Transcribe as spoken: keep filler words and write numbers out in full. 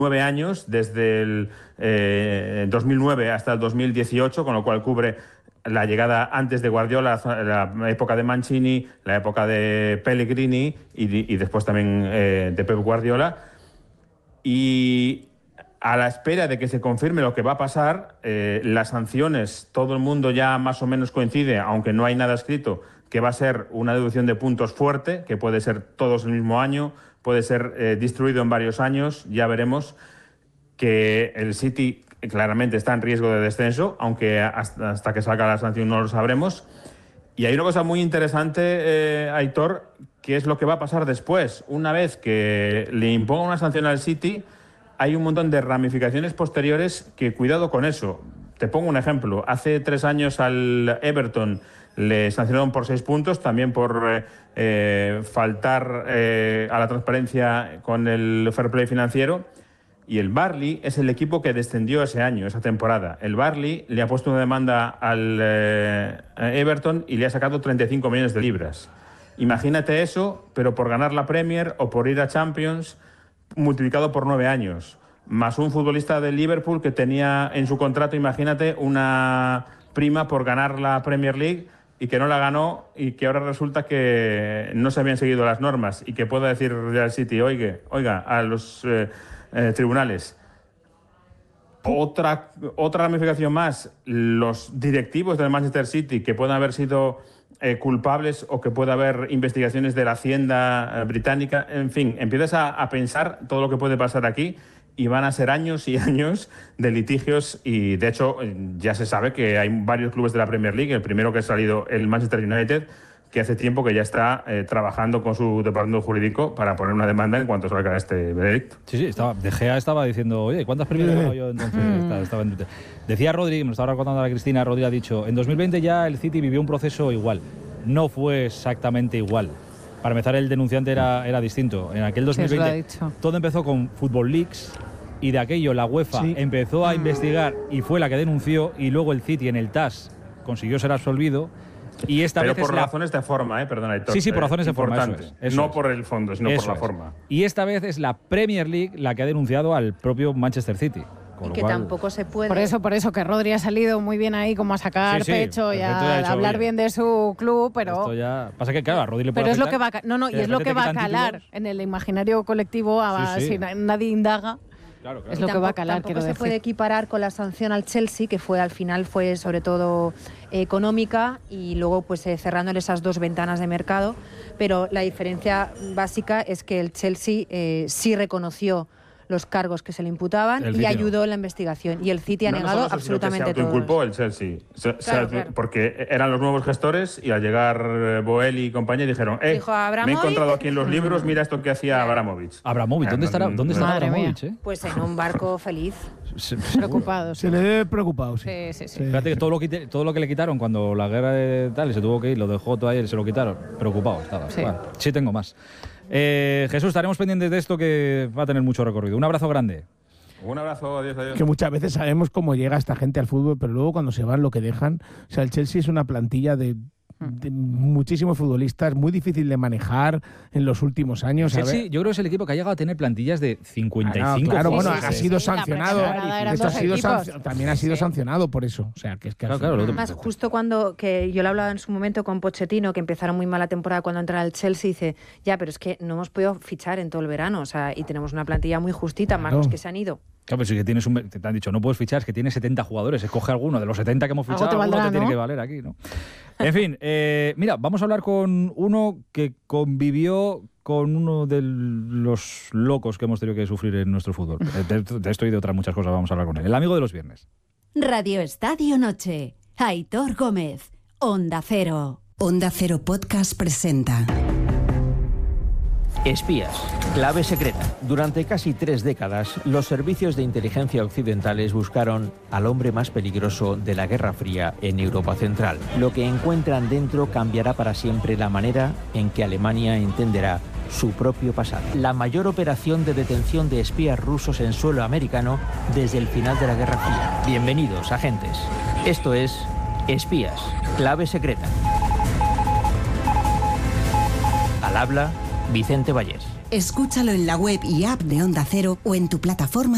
nueve años, desde el eh, dos mil nueve hasta el dos mil dieciocho, con lo cual cubre la llegada antes de Guardiola, la época de Mancini, la época de Pellegrini y, y después también eh, de Pep Guardiola. Y a la espera de que se confirme lo que va a pasar, eh, las sanciones, todo el mundo ya más o menos coincide, aunque no hay nada escrito, que va a ser una deducción de puntos fuerte, que puede ser todos el mismo año, puede ser eh, distribuido en varios años, ya veremos, que el City claramente está en riesgo de descenso, aunque hasta, hasta que salga la sanción no lo sabremos. Y hay una cosa muy interesante, eh, Aitor, que es lo que va a pasar después. Una vez que le imponga una sanción al City, hay un montón de ramificaciones posteriores que, cuidado con eso. Te pongo un ejemplo. Hace tres años al Everton le sancionaron por seis puntos, también por eh, eh, faltar eh, a la transparencia con el fair play financiero. Y el Burnley es el equipo que descendió ese año, esa temporada. El Burnley le ha puesto una demanda al eh, Everton y le ha sacado treinta y cinco millones de libras. Imagínate eso, pero por ganar la Premier o por ir a Champions, multiplicado por nueve años. Más un futbolista del Liverpool que tenía en su contrato, imagínate, una prima por ganar la Premier League y que no la ganó y que ahora resulta que no se habían seguido las normas y que pueda decir Real City, oiga, oiga a los eh, eh, tribunales. Otra, otra ramificación más, los directivos del Manchester City que puedan haber sido eh, culpables o que pueda haber investigaciones de la Hacienda eh, británica, en fin, empiezas a, a pensar todo lo que puede pasar aquí y van a ser años y años de litigios y de hecho ya se sabe que hay varios clubes de la Premier League, el primero que ha salido el Manchester United, que hace tiempo que ya está eh, trabajando con su departamento jurídico para poner una demanda en cuanto salga este veredicto. Sí, sí, estaba, De Gea estaba diciendo, oye, ¿cuántas premios he ganado yo entonces? estaba, estaba en... Decía Rodri, me lo estaba recordando a la Cristina, Rodri ha dicho, en dos mil veinte ya el City vivió un proceso igual. No fue exactamente igual. Para empezar, el denunciante era, era distinto. En aquel dos mil veinte sí, todo empezó con Football Leaks y de aquello la UEFA sí. empezó a investigar y fue la que denunció y luego el City en el T A S consiguió ser absolvido. Y esta Pero vez por es razones la... de forma, ¿eh? Perdona, Héctor. Sí, sí, por razones eh, de forma. Eso es, eso no es. por el fondo, sino eso por la es. forma. Y esta vez es la Premier League la que ha denunciado al propio Manchester City. Y que cual... tampoco se puede. Por eso, por eso que Rodri ha salido muy bien ahí, como a sacar sí, sí, pecho y a, a hablar bien de su club, pero. Esto ya... Pasa que, claro, a Rodri le puede Pero es afectar, lo que va a... No, no, y es lo que va a calar títulos. En el imaginario colectivo, a... sí, sí. si nadie indaga. Claro, claro. Es lo tampoco, que va a calar, tampoco se decir. puede equiparar con la sanción al Chelsea, que fue al final fue sobre todo eh, económica y luego pues eh, cerrándole esas dos ventanas de mercado, pero la diferencia básica es que el Chelsea eh, sí reconoció los cargos que se le imputaban y ayudó no. en la investigación. Y el City ha no, negado no solo absolutamente todo. Se autoinculpó el Chelsea. Se, claro, se, claro. Porque eran los nuevos gestores y al llegar Boel y compañía dijeron, eh, Dijo, me he encontrado aquí en los libros, mira esto que hacía Abramovich. Abramovich, ¿dónde estará, dónde estará Abramovich? Eh? Pues en un barco feliz. Preocupado. Se le ve preocupado, sí. Sí, sí, sí. sí. Fíjate que todo lo, que todo lo que le quitaron cuando la guerra de tal, se tuvo que ir, lo dejó todo ahí, se lo quitaron. Preocupado estaba. Sí, bueno, sí tengo más. Eh, Jesús, estaremos pendientes de esto que va a tener mucho recorrido. Un abrazo grande. Un abrazo, adiós, adiós. Que muchas veces sabemos cómo llega esta gente al fútbol, pero luego cuando se van lo que dejan. O sea, el Chelsea es una plantilla de, de muchísimos futbolistas, muy difícil de manejar en los últimos años. El Chelsea, yo creo que es el equipo que ha llegado a tener plantillas de cincuenta y cinco. Ah, no, claro, bueno, sí, ha sí, sido sí, sancionado. Esto ha sido sanc- también ha sido sí. sancionado por eso. O sea, que es que claro, claro, además, justo cuando que yo lo hablaba en su momento con Pochettino, que empezaron muy mal la temporada cuando entra el Chelsea, dice, ya, pero es que no hemos podido fichar en todo el verano, o sea, y tenemos una plantilla muy justita, claro. más los que se han ido. Claro, pero si que tienes un, te han dicho, no puedes fichar, es que tienes setenta jugadores, escoge alguno de los setenta que hemos fichado, te alguno valdrá, te ¿no? tiene que valer aquí, ¿no? En fin, eh, mira, vamos a hablar con uno que convivió con uno de los locos que hemos tenido que sufrir en nuestro fútbol. De, de esto y de otras muchas cosas vamos a hablar con él. El amigo de los viernes. Radio Estadio Noche. Aitor Gómez. Onda Cero. Onda Cero Podcast presenta... Espías, clave secreta. Durante casi tres décadas, los servicios de inteligencia occidentales buscaron al hombre más peligroso de la Guerra Fría en Europa Central. Lo que encuentran dentro cambiará para siempre la manera en que Alemania entenderá su propio pasado. La mayor operación de detención de espías rusos en suelo americano desde el final de la Guerra Fría. Bienvenidos, agentes. Esto es Espías, clave secreta. Al habla Vicente Vallés. Escúchalo en la web y app de Onda Cero o en tu plataforma